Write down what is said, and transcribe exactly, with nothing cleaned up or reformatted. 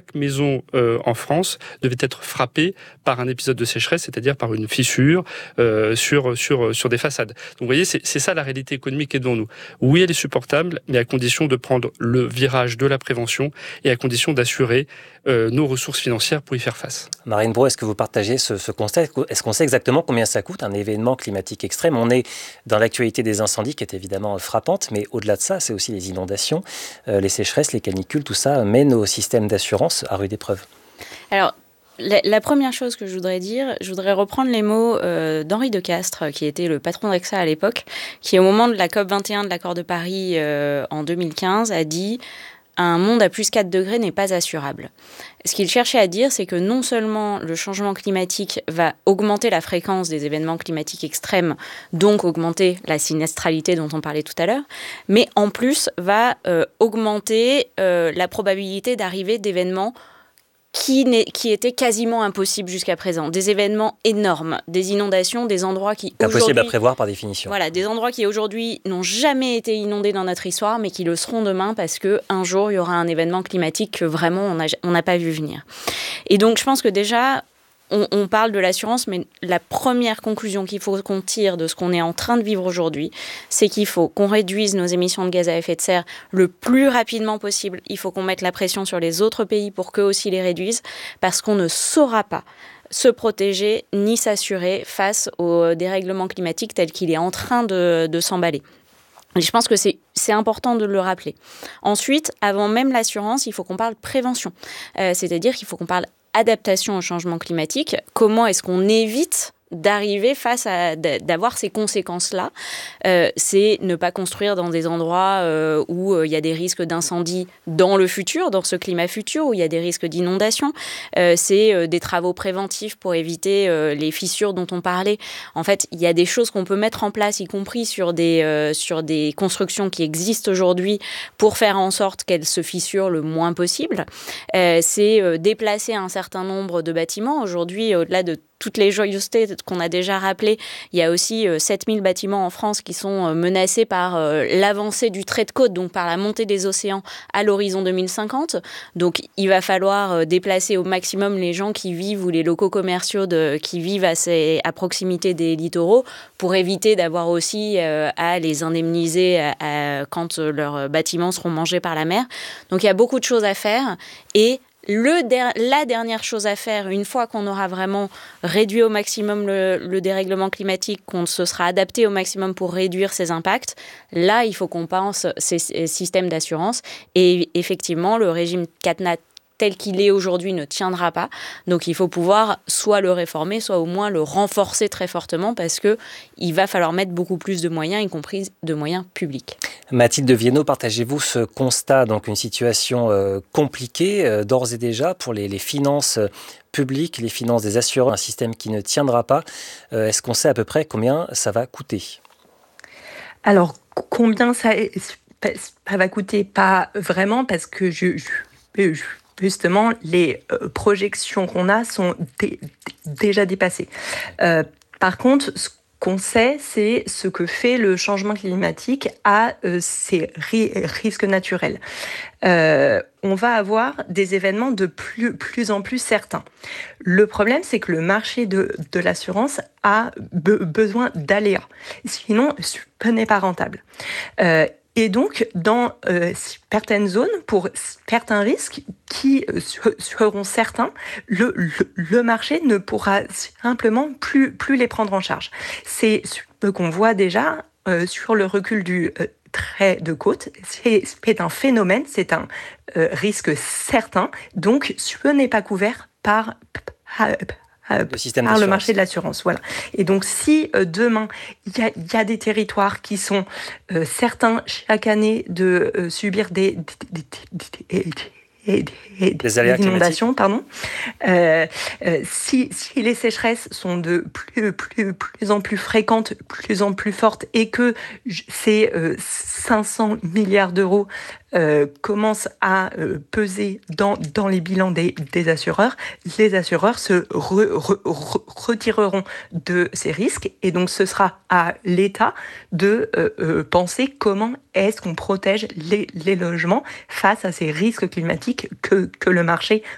chaque maison euh, en France devait être frappée par un épisode de sécheresse, c'est-à-dire par une fissure euh, sur, sur, sur des façades. Donc vous voyez, c'est, c'est ça la réalité économique qui est devant nous. Oui, elle est supportable, mais à condition de prendre le virage de la prévention et à condition d'assurer euh, nos ressources financières pour y faire face. Marine Braud, est-ce que vous partagez ce, ce constat ? Est-ce qu'on sait exactement combien ça coûte, un événement climatique extrême ? On est dans l'actualité des incendies qui est évidemment frappante, mais au-delà de ça, c'est aussi les inondations, euh, les sécheresses, les canicules, tout ça met nos systèmes d'assurance à rude épreuve. Alors, la, la première chose que je voudrais dire, je voudrais reprendre les mots euh, d'Henri de Castres, qui était le patron d'A X A à l'époque, qui au moment de la COP vingt et un de l'accord de Paris euh, en deux mille quinze a dit « Un monde à plus quatre degrés n'est pas assurable ». Ce qu'il cherchait à dire, c'est que non seulement le changement climatique va augmenter la fréquence des événements climatiques extrêmes, donc augmenter la sinistralité dont on parlait tout à l'heure, mais en plus va euh, augmenter euh, la probabilité d'arrivée d'événements Qui, qui était quasiment impossible jusqu'à présent. Des événements énormes, des inondations, des endroits qui aujourd'hui... Impossible à prévoir par définition. Voilà, des endroits qui aujourd'hui n'ont jamais été inondés dans notre histoire, mais qui le seront demain parce qu'un jour, il y aura un événement climatique que vraiment on n'a on n'a pas vu venir. Et donc, je pense que déjà... On, on parle de l'assurance, mais la première conclusion qu'il faut qu'on tire de ce qu'on est en train de vivre aujourd'hui, c'est qu'il faut qu'on réduise nos émissions de gaz à effet de serre le plus rapidement possible. Il faut qu'on mette la pression sur les autres pays pour qu'eux aussi les réduisent, parce qu'on ne saura pas se protéger ni s'assurer face au dérèglement climatique tel qu'il est en train de, de s'emballer. Et je pense que c'est, c'est important de le rappeler. Ensuite, avant même l'assurance, il faut qu'on parle prévention. Euh, c'est-à-dire qu'il faut qu'on parle adaptation au changement climatique. Comment est-ce qu'on évite d'arriver face à d'avoir ces conséquences-là, euh, c'est ne pas construire dans des endroits euh, où il euh, y a des risques d'incendie dans le futur, dans ce climat futur, où il y a des risques d'inondation. Euh, c'est euh, des travaux préventifs pour éviter euh, les fissures dont on parlait. En fait, il y a des choses qu'on peut mettre en place, y compris sur des, euh, sur des constructions qui existent aujourd'hui, pour faire en sorte qu'elles se fissurent le moins possible. Euh, c'est euh, déplacer un certain nombre de bâtiments. Aujourd'hui, au-delà de toutes les joyeusetés qu'on a déjà rappelées, il y a aussi euh, sept mille bâtiments en France qui sont euh, menacés par euh, l'avancée du trait de côte, donc par la montée des océans à l'horizon deux mille cinquante. Donc, il va falloir euh, déplacer au maximum les gens qui vivent ou les locaux commerciaux de, qui vivent à, ces, à proximité des littoraux pour éviter d'avoir aussi euh, à les indemniser à, à, quand euh, leurs bâtiments seront mangés par la mer. Donc, il y a beaucoup de choses à faire et Le der- la dernière chose à faire, une fois qu'on aura vraiment réduit au maximum le, le dérèglement climatique, qu'on se sera adapté au maximum pour réduire ses impacts, là, il faut qu'on pense ces, ces systèmes d'assurance. Et effectivement, le régime CatNat tel qu'il est aujourd'hui ne tiendra pas. Donc, il faut pouvoir soit le réformer, soit au moins le renforcer très fortement parce qu'il va falloir mettre beaucoup plus de moyens, y compris de moyens publics. Mathilde Viennot, partagez-vous ce constat, donc une situation euh, compliquée euh, d'ores et déjà pour les, les finances publiques, les finances des assureurs, un système qui ne tiendra pas. Euh, est-ce qu'on sait à peu près combien ça va coûter ? Alors, combien ça, ça va coûter ? Pas vraiment, parce que je, je, je justement, les projections qu'on a sont dé, déjà dépassées. Euh, par contre, ce qu'on sait, c'est ce que fait le changement climatique à euh, ces ri- risques naturels. Euh, on va avoir des événements de plus, plus en plus certains. Le problème, c'est que le marché de, de l'assurance a be- besoin d'aléas. Sinon, ce n'est pas rentable. Euh, Et donc, dans euh, certaines zones, pour certains risques qui euh, seront certains, le, le, le marché ne pourra simplement plus, plus les prendre en charge. C'est ce qu'on voit déjà euh, sur le recul du euh, trait de côte. C'est, c'est un phénomène, c'est un euh, risque certain. Donc, ce n'est pas couvert par... par le système par le marché de l'assurance. Voilà. Et donc, si euh, demain, il y a, y a des territoires qui sont euh, certains chaque année de euh, subir des, des, des, des, des, des, des inondations, pardon, euh, euh, si, si les sécheresses sont de plus, plus, plus en plus fréquentes, plus en plus fortes, et que ces euh, cinq cents milliards d'euros Euh, commence à euh, peser dans, dans les bilans des, des assureurs, les assureurs se re, re, re, retireront de ces risques et donc ce sera à l'État de euh, euh, penser comment est-ce qu'on protège les, les logements face à ces risques climatiques que, que le marché